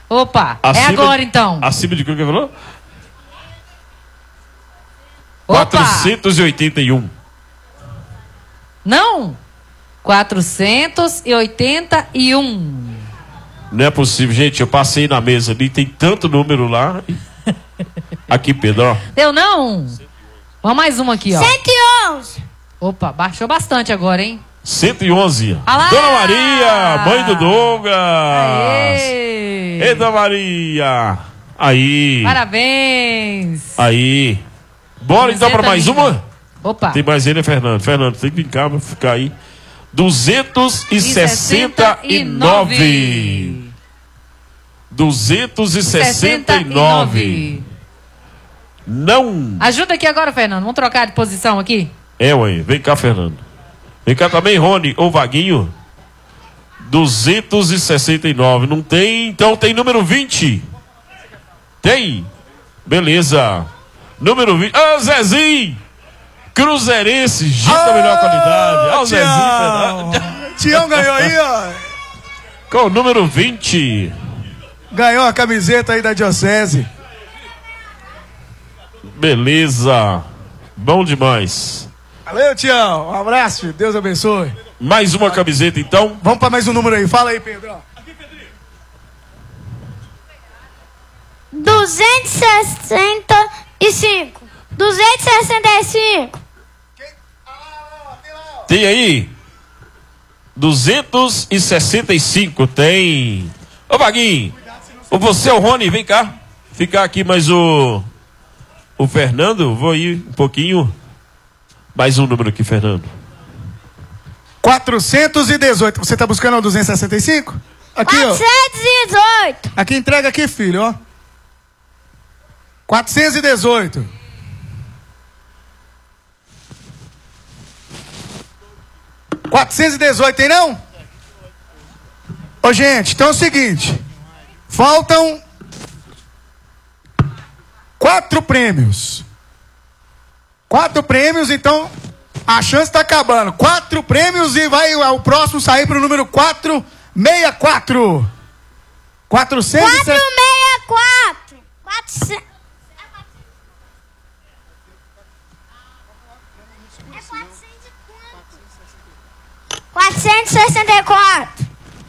Opa, é agora então. Acima de quanto que falou? Opa. 481. Não, 481. Não é possível, gente. Eu passei na mesa ali, tem tanto número lá. Aqui, Pedro, ó. Deu não? Vamos mais uma aqui, ó. 111. Opa, baixou bastante agora, hein? 111. Alá! Dona Maria, mãe do Douglas. Aê! Ei, Dona Maria. Aí. Parabéns. Aí. Bora então para mais uma? Opa. Tem mais ele, Fernando. Fernando, tem que brincar, vai ficar aí. 269. 269. Não. Ajuda aqui agora, Fernando. Vamos trocar de posição aqui? É, ué. Vem cá, Fernando. Vem cá também, Rony ou Vaguinho. 269. Não tem? Então tem número 20. Tem? Beleza. Número 20. Ah, Zezinho. Cruzeirense, Gita da melhor qualidade. Ah, o Zezinho. Tião ganhou aí, ó. Qual o número 20? Ganhou a camiseta aí da Diocese. Beleza. Bom demais. Valeu, Tião. Um abraço, filho. Deus abençoe. Mais uma camiseta, então. Vamos para mais um número aí. Fala aí, Pedro. 265. 265. Tem aí? 265. Tem. Ô, Vaguinho. Você é o Rony, vem cá. Ficar aqui mais o Fernando. Vou ir um pouquinho. Mais um número aqui, Fernando. 418. Você tá buscando o 265? Aqui, 418. ó. Aqui, entrega aqui, filho, ó. 418. Tem não? Ô, gente, então é o seguinte. Faltam 4 prêmios. 4 prêmios, então a chance tá acabando. 4 prêmios e vai o próximo sair pro número 464. 464. 464.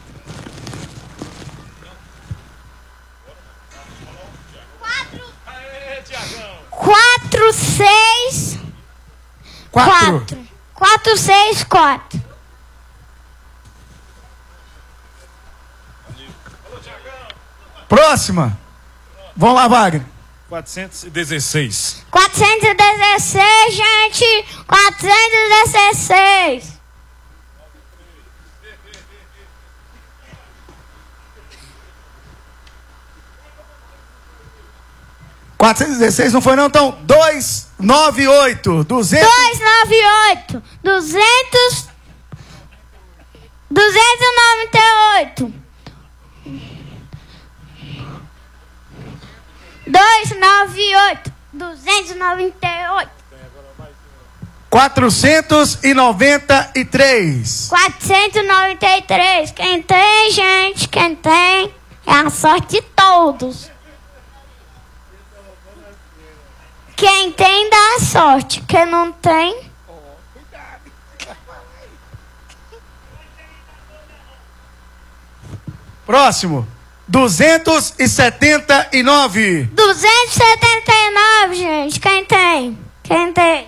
464. Próxima. Vamos lá, Wagner. 416. 416, gente. 416. Não foi não? Então, 298. 298. 298. 298. 298. 493. 493. Quem tem, gente? Quem tem? É a sorte de todos. Quem tem dá a sorte. Quem não tem... Próximo. 279. 279, gente. Quem tem? Quem tem?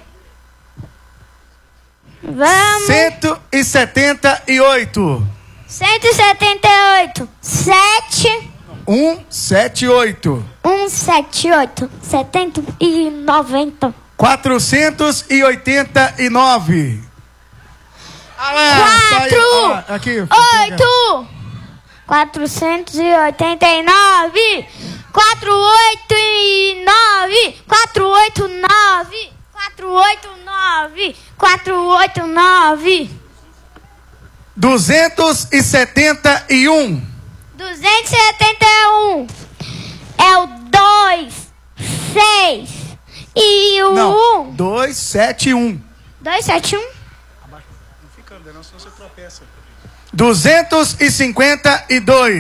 Vamos. 178. 178. 178. 178. 70 e 90. 489. 4. Aqui. 8. 489. 489. 489. 489. 489. 271. 271. É o 2, 6 e o 1. Não, 271. 271? Não fica andando, senão você tropeça. 252.